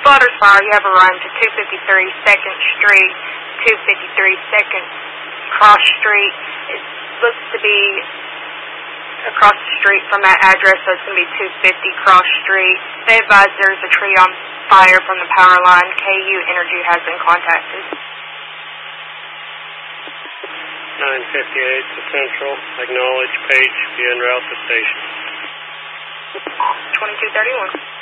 Slaughter's Fire, you have a run to 253 2nd Street, 253 2nd Cross Street. It looks to be across the street from that address, so it's going to be 250 Cross Street. They advise there's a tree on fire from the power line. KU Energy has been contacted. 958 to Central. Acknowledge Page. Be en route to station. 2231.